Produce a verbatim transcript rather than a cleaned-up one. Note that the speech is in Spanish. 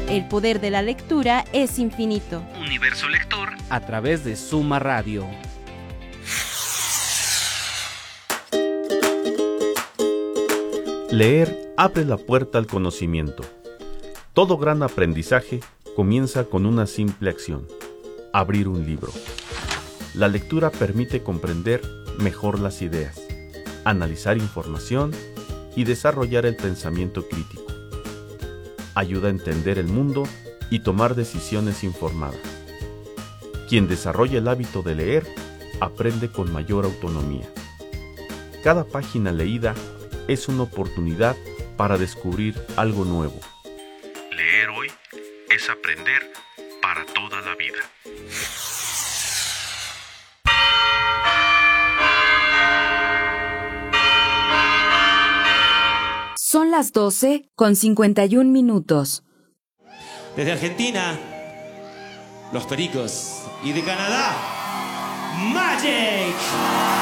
El poder de la lectura es infinito. Universo Lector a través de Suma Radio. Leer abre la puerta al conocimiento. Todo gran aprendizaje comienza con una simple acción: abrir un libro. La lectura permite comprender mejor las ideas, analizar información y desarrollar el pensamiento crítico. Ayuda a entender el mundo y tomar decisiones informadas. Quien desarrolla el hábito de leer aprende con mayor autonomía. Cada página leída es una oportunidad para descubrir algo nuevo. Leer hoy es aprender para toda la vida. Son las doce con cincuenta y un minutos. Desde Argentina, Los Pericos. Y de Canadá, Magic.